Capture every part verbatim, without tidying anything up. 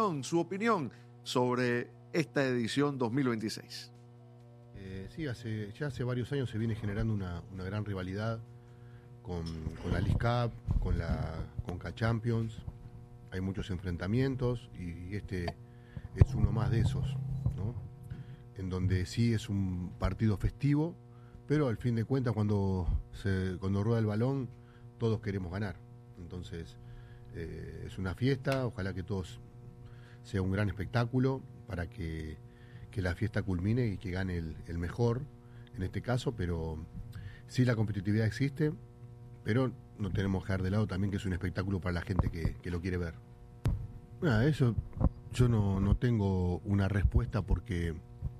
opinión, su opinión sobre esta edición dos mil veintiséis. Eh, sí, hace, ya hace varios años se viene generando una, una gran rivalidad con, con la League Cup, con la Conca Champions. Hay muchos enfrentamientos y este es uno más de esos, ¿no? En donde sí es un partido festivo, pero al fin de cuentas cuando, se, cuando rueda el balón todos queremos ganar. Entonces eh, es una fiesta, ojalá que todos sea un gran espectáculo para que, que la fiesta culmine y que gane el, el mejor en este caso, pero sí la competitividad existe, pero no tenemos que dejar de lado también que es un espectáculo para la gente que, que lo quiere ver. Nada, eso yo no, no tengo una respuesta porque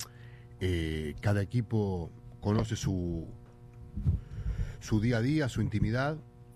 eh, cada equipo conoce su, su día a día, su intimidad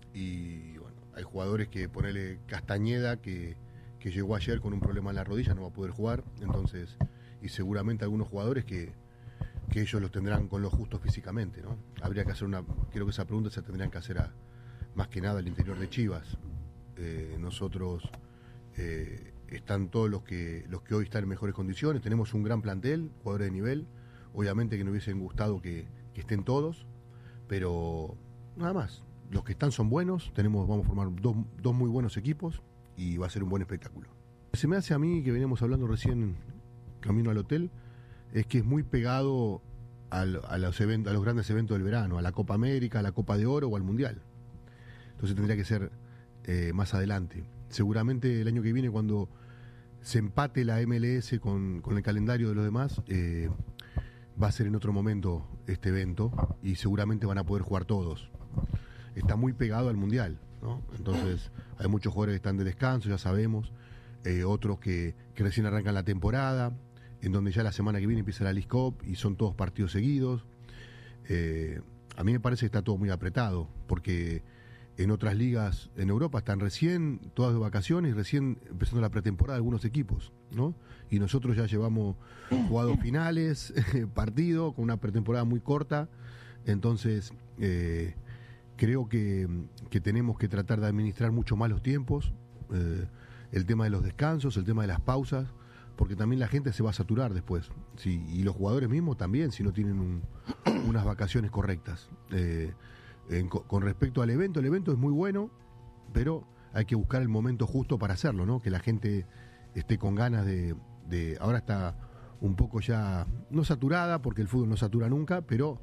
y bueno, hay jugadores que ponele Castañeda que, que llegó ayer con un problema en la rodilla, no va a poder jugar, entonces, y seguramente algunos jugadores que, que ellos los tendrán con lo justo físicamente, ¿no? Habría que hacer una, creo que esa pregunta se tendrían que hacer a, más que nada al interior de Chivas. Eh, nosotros eh, están todos los que los que hoy están en mejores condiciones, tenemos un gran plantel, jugadores de nivel, obviamente que nos hubiesen gustado que, que estén todos, pero nada más, los que están son buenos, tenemos, vamos a formar dos, dos muy buenos equipos y va a ser un buen espectáculo. Se me hace a mí, que veníamos hablando recién camino al hotel, es que es muy pegado al, a, los eventos, a los grandes eventos del verano, a la Copa América, a la Copa de Oro o al Mundial. Entonces tendría que ser eh, más adelante. Seguramente el año que viene, cuando se empate la M L S con, con el calendario de los demás, eh, va a ser en otro momento este evento y seguramente van a poder jugar todos. Está muy pegado al Mundial, ¿no? Entonces hay muchos jugadores que están de descanso, ya sabemos, eh, otros que, que recién arrancan la temporada, en donde ya la semana que viene empieza la League Cup y son todos partidos seguidos. Eh, a mí me parece que está todo muy apretado, porque en otras ligas en Europa están recién todas de vacaciones y recién empezando la pretemporada de algunos equipos, ¿no? Y nosotros ya llevamos jugados finales, partido, con una pretemporada muy corta. Entonces, eh, creo que, que tenemos que tratar de administrar mucho más los tiempos, eh, el tema de los descansos, el tema de las pausas, porque también la gente se va a saturar después, sí, y los jugadores mismos también, si no tienen un, unas vacaciones correctas. Eh, En, con respecto al evento, el evento es muy bueno, pero hay que buscar el momento justo para hacerlo, ¿no? Que la gente esté con ganas de, de... Ahora está un poco ya, no saturada, porque el fútbol no satura nunca, pero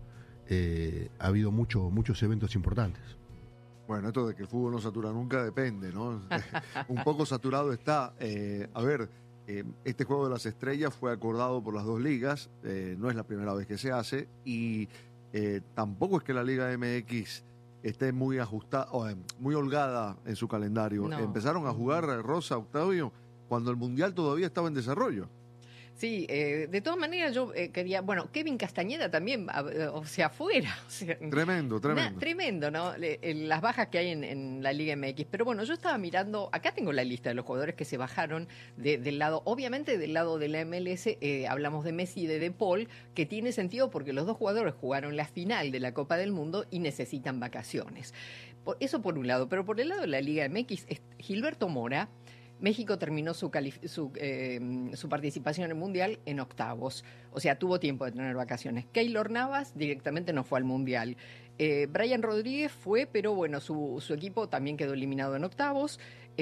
eh, ha habido mucho, muchos eventos importantes. Bueno, esto de que el fútbol no satura nunca depende, ¿no? Un poco saturado está. Eh, a ver, eh, este Juego de las Estrellas fue acordado por las dos ligas, eh, no es la primera vez que se hace, y... Eh, tampoco es que la Liga M X esté muy ajustada, eh, muy holgada en su calendario. No. Empezaron a jugar, Rosa, Octavio, cuando el Mundial todavía estaba en desarrollo. Sí, eh, de todas maneras yo eh, quería, bueno, Kevin Castañeda también, eh, o sea, fuera. O sea, tremendo, tremendo. Na, tremendo, ¿no? Le, eh, las bajas que hay en, en la Liga M X. Pero bueno, yo estaba mirando, acá tengo la lista de los jugadores que se bajaron de, del lado, obviamente del lado de la M L S, eh, hablamos de Messi y de De Paul, que tiene sentido porque los dos jugadores jugaron la final de la Copa del Mundo y necesitan vacaciones. Por, eso por un lado, pero por el lado de la Liga M X, es Gilberto Mora. México terminó su, calif- su, eh, su participación en el Mundial en octavos. O sea, tuvo tiempo de tener vacaciones. Keylor Navas directamente no fue al Mundial. Eh, Brian Rodríguez fue, pero bueno, su, su equipo también quedó eliminado en octavos.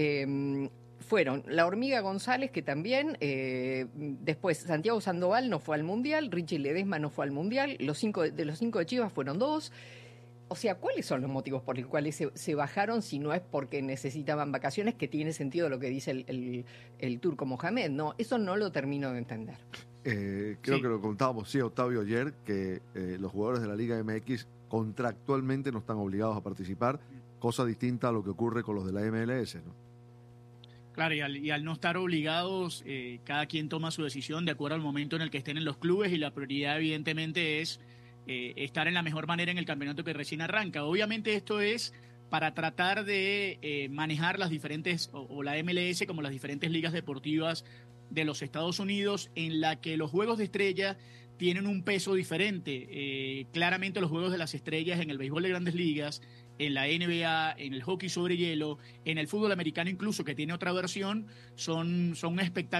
Eh, fueron La Hormiga González, que también, eh, después Santiago Sandoval no fue al Mundial, Richie Ledesma no fue al Mundial, los cinco, de los cinco de Chivas fueron dos. O sea, ¿cuáles son los motivos por los cuales se, se bajaron si no es porque necesitaban vacaciones? Que tiene sentido lo que dice el, el, el turco Mohamed, ¿no? Eso no lo termino de entender. Eh, creo sí. que lo contábamos, sí, Octavio, ayer, que eh, los jugadores de la Liga M X contractualmente no están obligados a participar, cosa distinta a lo que ocurre con los de la M L S, ¿no? Claro, y al, y al no estar obligados, eh, cada quien toma su decisión de acuerdo al momento en el que estén en los clubes y la prioridad evidentemente es Eh, estar en la mejor manera en el campeonato que recién arranca. Obviamente esto es para tratar de eh, manejar las diferentes, o, o la M L S como las diferentes ligas deportivas de los Estados Unidos, en la que los juegos de estrella tienen un peso diferente. Eh, claramente los juegos de las estrellas en el béisbol de grandes ligas, en la N B A, en el hockey sobre hielo, en el fútbol americano incluso, que tiene otra versión, son, son un espectáculo